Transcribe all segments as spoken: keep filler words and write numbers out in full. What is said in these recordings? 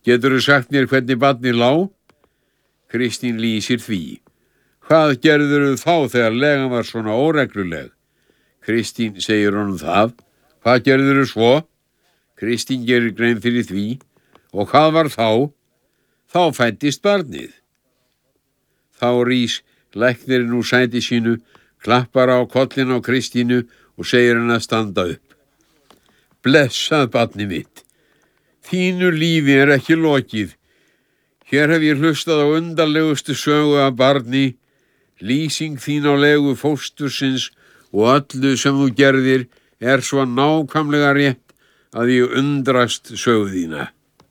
Geturðu sagt mér hvernig barnið lá? Kristín lýsir því. Hvað gerðirðu þá þegar legan var svona óregluleg? Kristín segir honum það. Hvað gerðirðu svo? Kristín gerir grein fyrir því. Og hvað var þá? Þá fæddist barnið. Þá rís læknirinn úr sæti sínu, klappar á kollinn á Kristínu og segir henni að standa upp. Blessað barnið mitt. Þínu lífi er ekki lokið. Hér hef ég hlustað á undarlegustu sögu af barni, lýsing þín á legu fóstursins og öllu sem þú gerðir er svo nákvæmlega rétt að ég undrast sögu þína.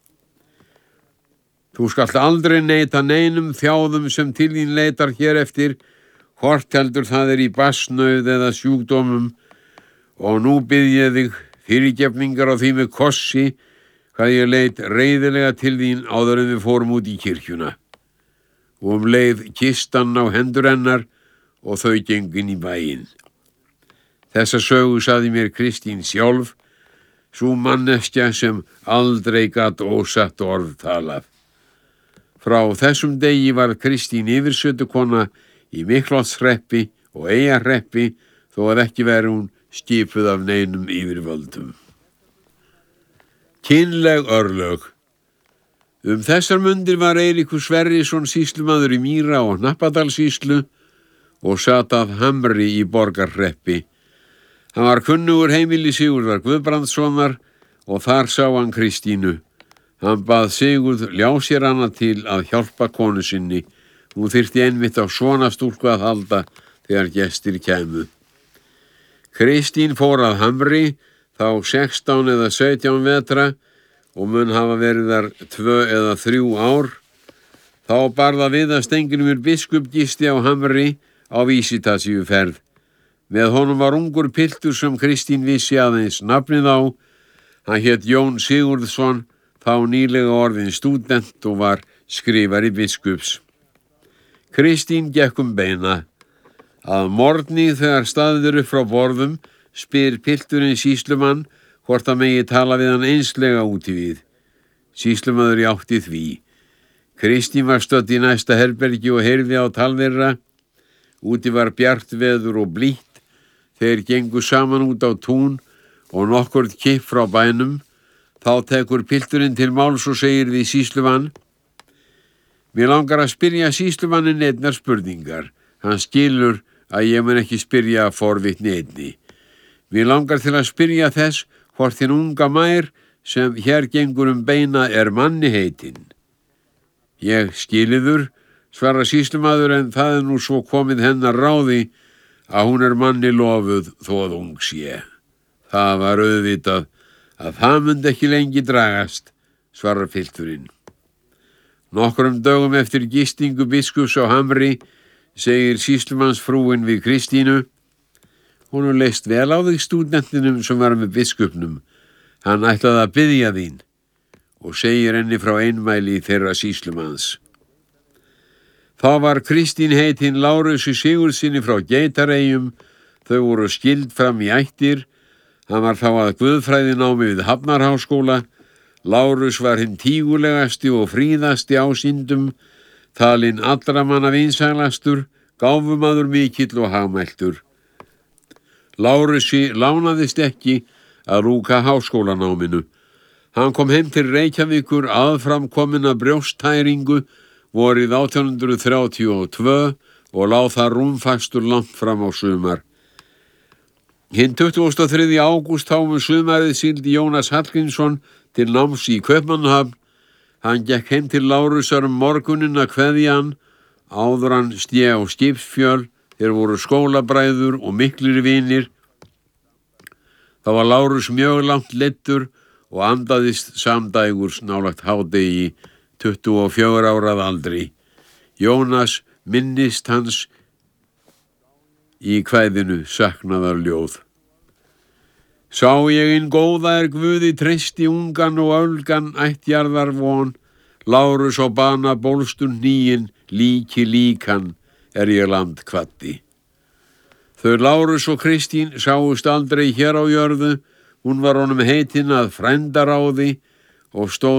Þú skalt aldrei neita neinum þjáðum sem til þín leitar hér eftir, hvort heldur það er í basnauð eða sjúkdómum, og nú bið ég þig fyrirgefningar á því með kossi, hvað ég leit reiðilega til þín áður en við fórum út í kirkjuna. Og um leið kistan á hendur hennar og þau gengu inn í bæinn. Þessa sögu sagði mér Kristín sjálf, sú manneskja sem aldrei gat ósatt orð talað. Frá þessum degi var Kristín yfirsötukona í Miklaholtshreppi og Eyjahreppi, þó að ekki veri hún skipuð af neinum yfirvöldum. Kynleg örlög. Um þessar mundir var Eiríkur Sverrisson sýslumaður í Mýra og Hnappadalssýslu og sat að Hamri í Borgarhreppi. Hann var kunnugur heimili Sigurðar Guðbrandssonar og þar sá hann Kristínu. Hann bað Sigurð ljá sér hana til að hjálpa konu sinni. Hún þyrfti einmitt á svona stúlku að halda þegar gestir kæmu. Kristín fór að Hamri, þá sextán eða sautján vetra og mun hafa verið þar tvö eða þrjú ár. Þá bar það við að Steingrímur biskup gisti á Hamri á vísitasíuferð. Með honum var ungur piltur sem Kristín vissi aðeins nafnið á. Hann hét Jón Sigurðsson, þá nýlega orðin stúdent og var skrifari biskups. Kristín gekk um beina. Að morgni þegar staðið upp frá borðum spyr pilturinn sýslumann hvort að megi tala við hann einslega úti við. Sýslumaður játti því. Kristín var stödd í næsta herbergi og heyrði á tal þeirra. Úti var bjart veður og blítt. Þeir gengu saman út á tún og nokkurt kipp frá bænum. Þá tekur pilturinn til máls og segir við sýslumann: Mér langar að spyrja sýslumannin einnar spurningar. Hann skilur að ég mun ekki spyrja forvitni einni. Mér langar til að spyrja þess hvort þinn unga mær sem hér gengur um beina er manni heitinn. Ég skiliður, svarar sýslumaður, en það er nú svo komið hennar ráði að hún er manni lofuð þó að ung sé. Það var auðvitað að það myndi ekki lengi dragast, svarar pilturinn. Nokkrum dögum eftir gistingu biskups á Hamri segir sýslumannsfrúin við Kristínu: Honum leist vel á þig stúdentinum sem var með biskupnum. Hann ætlaði að biðja þín, og segir henni frá einmæli þeirra sýslumanns. Þá var Kristín heitin Lárusi Sigurðssyni frá Geitareyjum. Þau voru skild fram í ættir. Hann var þá að guðfræðinámi við Hafnarháskóla. Lárus var hinn tígulegasti og fríðasti ásýndum, talinn allra manna vinsælastur, gáfumaður mikill og hagmæltur. Lárusi lánaðist ekki að rúka háskólanáminu. Hann kom heim til Reykjavíkur aðframkomin að brjósttæringu vorið átján hundruð þrjátíu og tvö og lá þar rúmfastur langt fram á sumar. Hinn tuttugasta og þriðja ágúst þá um sumarið sigldi Jónas Hallgrímsson til náms í Kaupmannahöfn. Hann gekk heim til Lárusar um morguninn að kveðja hann, áður hann sté á skipsfjöl. Þeir voru skólabræður og miklir vinir. Það var Lárus mjög langt leiddur og andaðist samdægurs nálægt hádegi, tuttugu og fjögurra ára að aldri. Jónas minnist hans í kvæðinu Saknaðarljóð. Sá ég inn góða er Guði treysti ungan og ölgan ættjarðar von, Lárus og bana bólstur nýinn, líki líkan er ég land kvaddi. Þau Lárus og Kristín sáust aldrei hér á jörðu. Hún var honum heitin að frændaráði og stóð